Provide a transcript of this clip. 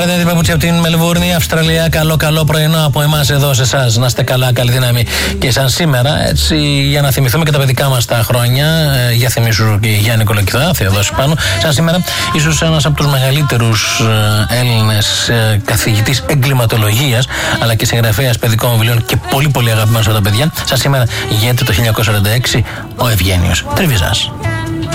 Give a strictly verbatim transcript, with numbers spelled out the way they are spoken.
Κωνσταντίνη Παπούτσι από την Μελβούρνη, Αυστραλία. Καλό, καλό πρωινό από εμάς εδώ σε εσάς. Να είστε καλά, καλή δύναμη και σαν σήμερα. Έτσι, για να θυμηθούμε και τα παιδικά μας τα χρόνια. Ε, για θυμίσου και Γιάννη Κολοκυθά, Θεοδόση Πάνου. Σαν σήμερα, ίσως ένας από τους μεγαλύτερους ε, Έλληνες ε, καθηγητής εγκληματολογίας, αλλά και συγγραφέας παιδικών βιβλίων και πολύ πολύ αγαπημένος από τα παιδιά. Σαν σήμερα, γίνεται το χίλια εννιακόσια σαράντα έξι ο Ευγένιος Τριβιζάς.